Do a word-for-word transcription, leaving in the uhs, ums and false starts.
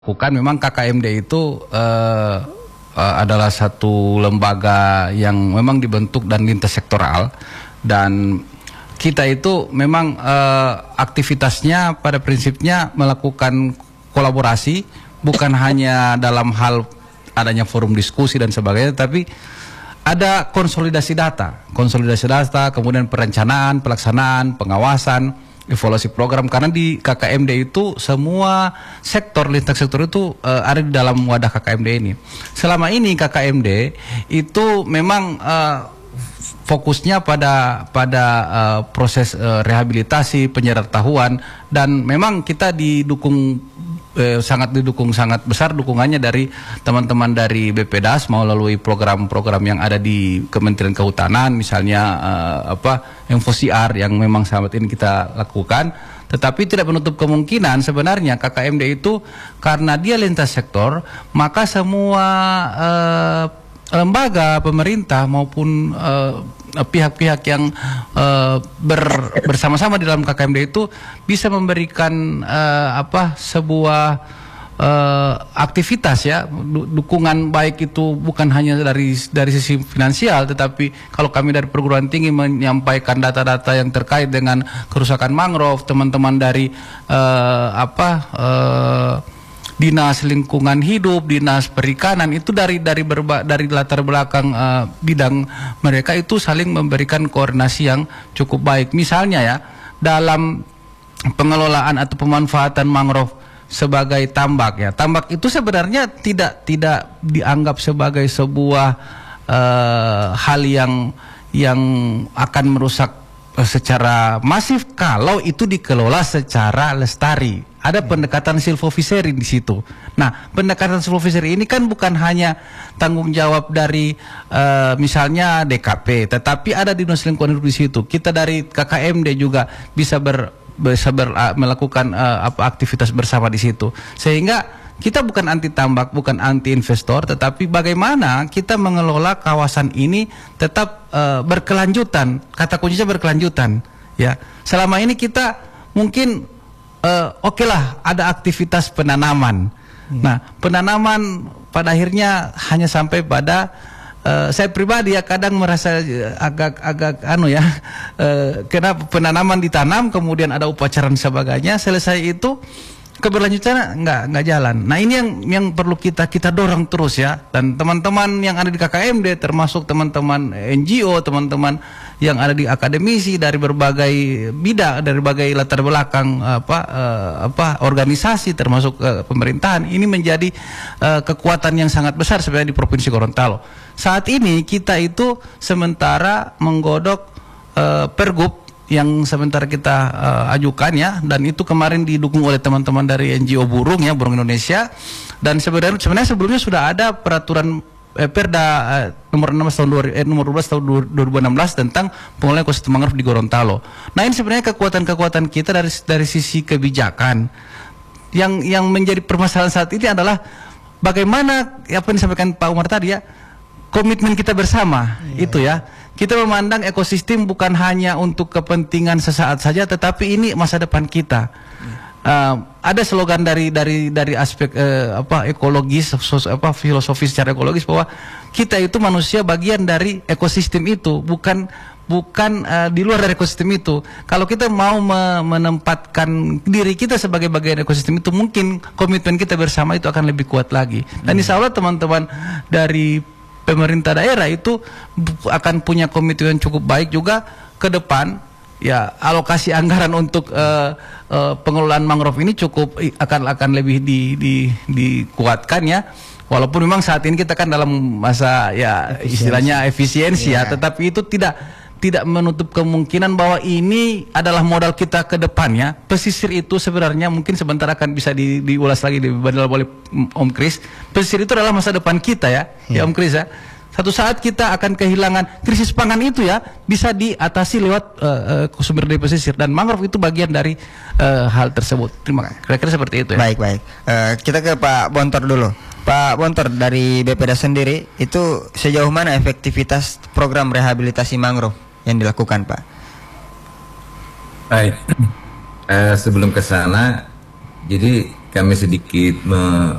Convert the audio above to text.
Bukan, memang K K M D itu uh, uh, adalah satu lembaga yang memang dibentuk dan lintas sektoral, dan kita itu memang uh, aktivitasnya pada prinsipnya melakukan kolaborasi, bukan hanya dalam hal adanya forum diskusi dan sebagainya, tapi ada konsolidasi data, konsolidasi data, kemudian perencanaan, pelaksanaan, pengawasan, evaluasi program, karena di K K M D itu semua sektor, lintas sektor itu uh, ada di dalam wadah K K M D ini. Selama ini K K M D itu memang uh, fokusnya pada pada uh, proses uh, rehabilitasi, penyertahuan, dan memang kita didukung Eh, sangat didukung sangat besar dukungannya dari teman-teman dari B P D A S melalui program-program yang ada di Kementerian Kehutanan, misalnya eh, apa Infosiar yang memang saat ini kita lakukan. Tetapi tidak menutup kemungkinan sebenarnya K K M D itu karena dia lintas sektor, maka semua eh, lembaga pemerintah maupun pihak-pihak uh, yang uh, ber, bersama-sama di dalam K K M D itu bisa memberikan uh, apa sebuah uh, aktivitas, ya, du dukungan, baik itu bukan hanya dari dari sisi finansial, tetapi kalau kami dari perguruan tinggi menyampaikan data-data yang terkait dengan kerusakan mangrove, teman-teman dari uh, apa uh, Dinas Lingkungan Hidup, Dinas Perikanan, itu dari dari berba, dari latar belakang uh, bidang mereka itu saling memberikan koordinasi yang cukup baik. Misalnya, ya, dalam pengelolaan atau pemanfaatan mangrove sebagai tambak, ya, tambak itu sebenarnya tidak tidak dianggap sebagai sebuah uh, hal yang yang akan merusak secara masif kalau itu dikelola secara lestari. Ada pendekatan silvofishery di situ. Nah, pendekatan silvofishery ini kan bukan hanya tanggung jawab dari uh, misalnya D K P, tetapi ada Dinas Lingkungan Hidup di situ. Kita dari K K M D juga bisa ber, bisa ber, uh, melakukan uh, apa aktivitas bersama di situ. Sehingga kita bukan anti tambak, bukan anti investor, tetapi bagaimana kita mengelola kawasan ini tetap uh, berkelanjutan. Kata kuncinya berkelanjutan, ya. Selama ini kita mungkin uh, oke okay lah ada aktivitas penanaman. Hmm. Nah, penanaman pada akhirnya hanya sampai pada uh, saya pribadi ya kadang merasa agak-agak anu ya, uh, kenapa penanaman ditanam kemudian ada upacara dan sebagainya, selesai itu keberlanjutannya nggak nggak jalan. Nah, ini yang yang perlu kita kita dorong terus, ya, dan teman-teman yang ada di K K M D termasuk teman-teman N G O, teman-teman yang ada di akademisi dari berbagai bidang, dari berbagai latar belakang apa uh, apa organisasi termasuk uh, pemerintahan, ini menjadi uh, kekuatan yang sangat besar sebenarnya di Provinsi Gorontalo. Saat ini kita itu sementara menggodok uh, pergub yang sementara kita uh, ajukan, ya, dan itu kemarin didukung oleh teman-teman dari N G O Burung, ya, Burung Indonesia, dan sebenarnya sebenarnya sebelumnya sudah ada peraturan eh, Perda eh, nomor enam belas tahun dua, eh, nomor dua belas tahun dua ribu enam belas tentang pengelolaan ekosistem mangrove di Gorontalo. Nah, ini sebenarnya kekuatan-kekuatan kita dari dari sisi kebijakan. Yang yang menjadi permasalahan saat ini adalah bagaimana apa yang disampaikan Pak Umar tadi, ya, komitmen kita bersama, yeah, itu, ya. Kita memandang ekosistem bukan hanya untuk kepentingan sesaat saja, tetapi ini masa depan kita. Uh, ada slogan dari dari dari aspek uh, apa ekologis, sos, apa filosofis secara ekologis, bahwa kita itu manusia bagian dari ekosistem itu, bukan bukan uh, di luar dari ekosistem itu. Kalau kita mau me menempatkan diri kita sebagai bagian ekosistem itu, mungkin komitmen kita bersama itu akan lebih kuat lagi. Dan insya Allah teman-teman dari pemerintah daerah itu akan punya komitmen yang cukup baik juga ke depan, ya. Alokasi anggaran untuk uh, uh, pengelolaan mangrove ini cukup akan akan lebih di, di, dikuatkan, ya. Walaupun memang saat ini kita kan dalam masa, ya, istilahnya efisiensi, ya, tetapi itu tidak tidak menutup kemungkinan bahwa ini adalah modal kita ke depannya. Pesisir itu sebenarnya mungkin sebentar akan bisa di, diulas lagi, dibandel oleh Om Kris. Pesisir itu adalah masa depan kita, ya, ya, ya Om Kris, ya. Satu saat kita akan kehilangan krisis pangan itu, ya, bisa diatasi lewat uh, uh, sumber daya pesisir, dan mangrove itu bagian dari uh, hal tersebut. Terima kasih. Kira-kira seperti itu, ya. Baik, baik. Uh, kita ke Pak Bontor dulu. Pak Bontor, dari B P D A S sendiri itu sejauh mana efektivitas program rehabilitasi mangrove yang dilakukan, Pak? Baik, eh, sebelum ke sana, jadi kami sedikit me